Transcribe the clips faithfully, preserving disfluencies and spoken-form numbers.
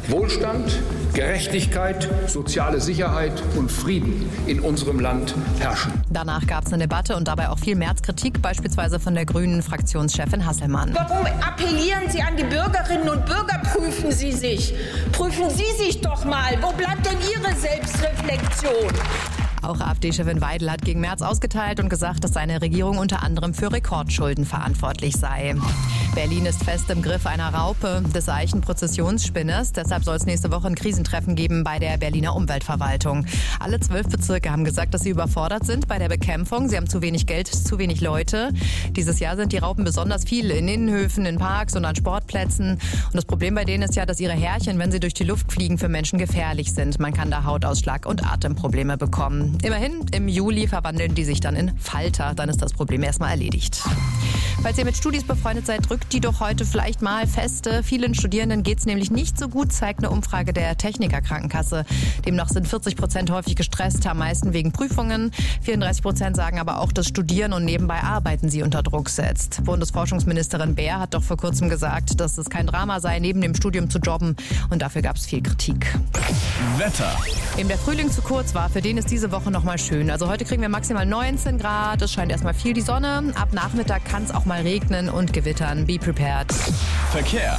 Wohlstand, Gerechtigkeit, soziale Sicherheit und Frieden in unserem Land herrschen. Danach gab es eine Debatte und dabei auch viel Märzkritik, beispielsweise von der grünen Fraktionschefin Hasselmann. Warum appellieren Sie an die Bürgerinnen und Bürger? Prüfen Sie sich. Prüfen Sie sich doch mal. Wo bleibt denn Ihre Selbstreflexion? Auch AfD-Chefin Weidel hat gegen Merz ausgeteilt und gesagt, dass seine Regierung unter anderem für Rekordschulden verantwortlich sei. Berlin ist fest im Griff einer Raupe, des Eichenprozessionsspinners. Deshalb soll es nächste Woche ein Krisentreffen geben bei der Berliner Umweltverwaltung. Alle zwölf Bezirke haben gesagt, dass sie überfordert sind bei der Bekämpfung. Sie haben zu wenig Geld, zu wenig Leute. Dieses Jahr sind die Raupen besonders viel in Innenhöfen, in Parks und an Sportplätzen. Und das Problem bei denen ist ja, dass ihre Härchen, wenn sie durch die Luft fliegen, für Menschen gefährlich sind. Man kann da Hautausschlag und Atemprobleme bekommen. Immerhin, im Juli verwandeln die sich dann in Falter. Dann ist das Problem erstmal erledigt. Falls ihr mit Studis befreundet seid, drückt die doch heute vielleicht mal feste. Vielen Studierenden geht es nämlich nicht so gut, zeigt eine Umfrage der Techniker-Krankenkasse. Demnach sind vierzig Prozent häufig gestresst, am meisten wegen Prüfungen. vierunddreißig Prozent sagen aber auch, dass Studieren und nebenbei Arbeiten sie unter Druck setzt. Bundesforschungsministerin Baer hat doch vor kurzem gesagt, dass es kein Drama sei, neben dem Studium zu jobben. Und dafür gab es viel Kritik. Wetter. Eben der Frühling zu kurz war, für den ist diese Woche noch mal schön. Also heute kriegen wir maximal neunzehn Grad, es scheint erstmal viel die Sonne. Ab Nachmittag kann es auch mal regnen und gewittern. Be prepared. Verkehr.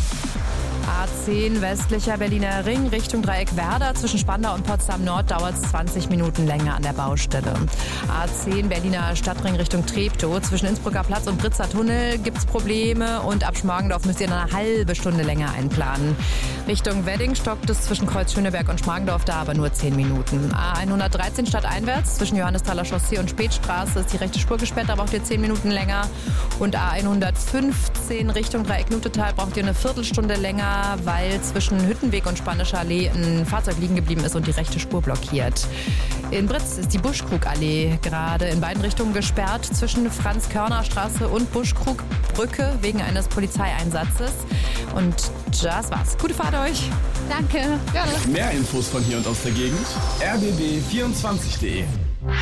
A zehn westlicher Berliner Ring Richtung Dreieck Werder. Zwischen Spandau und Potsdam Nord dauert es zwanzig Minuten länger an der Baustelle. A zehn Berliner Stadtring Richtung Treptow. Zwischen Innsbrucker Platz und Britzer Tunnel gibt es Probleme. Und ab Schmargendorf müsst ihr eine halbe Stunde länger einplanen. Richtung Wedding stockt es zwischen Kreuz Schöneberg und Schmargendorf, da aber nur zehn Minuten. A hundertdreizehn stadteinwärts zwischen Johannesthaler Chaussee und Spätstraße ist die rechte Spur gesperrt, da braucht ihr zehn Minuten länger. Und A hundertfünfzehn Richtung Dreieck Nutetal braucht ihr eine Viertelstunde länger, weil zwischen Hüttenweg und Spanischer Allee ein Fahrzeug liegen geblieben ist und die rechte Spur blockiert. In Britz ist die Buschkrugallee gerade in beiden Richtungen gesperrt, zwischen Franz-Körner-Straße und Buschkrugbrücke wegen eines Polizeieinsatzes. Und das war's. Gute Fahrt euch. Danke. Gerne. Mehr Infos von hier und aus der Gegend. r b b vierundzwanzig punkt de.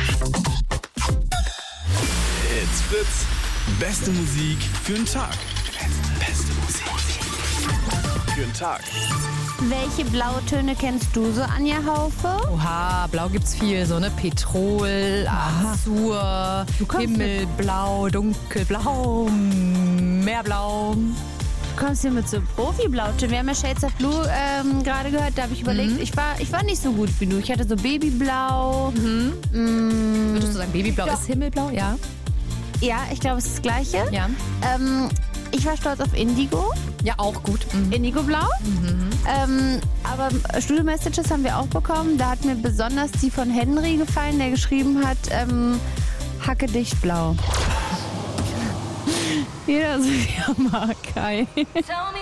It's Fritz. Beste Musik für den Tag. Beste Musik für den Tag. Welche Blautöne kennst du so, Anja Haufe? Oha, blau gibt's viel, so ne Petrol, Azur, Himmelblau, Dunkelblau, Meerblau. Du kommst hier mit so Profi-Blautönen. Wir haben ja Shades of Blue ähm, gerade gehört, da habe ich überlegt, mhm. ich, war, ich war nicht so gut wie du. Ich hatte so Babyblau. Mhm. Mm, Würdest du sagen, Babyblau doch. ist Himmelblau? Ja. Ja, ich glaube, es ist das Gleiche. Ja. Ähm, ich war stolz auf Indigo. Ja, auch gut. Mhm. Indigo-Blau. Mhm. Ähm, aber Studio-Messages haben wir auch bekommen. Da hat mir besonders die von Henry gefallen, der geschrieben hat, ähm, Hacke dicht blau. Jeder so wie er mag, Kai.